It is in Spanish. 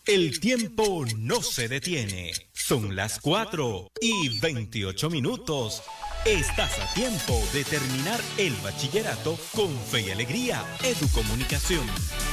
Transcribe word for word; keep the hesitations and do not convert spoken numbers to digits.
El tiempo no se detiene. Son las cuatro y veintiocho minutos. Estás a tiempo de terminar el bachillerato con fe y alegría. Educomunicación.